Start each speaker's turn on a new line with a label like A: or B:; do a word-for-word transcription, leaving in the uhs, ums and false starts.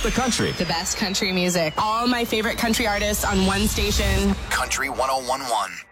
A: the country.
B: The best country music. All my favorite country artists on one station.
C: Country one oh one one.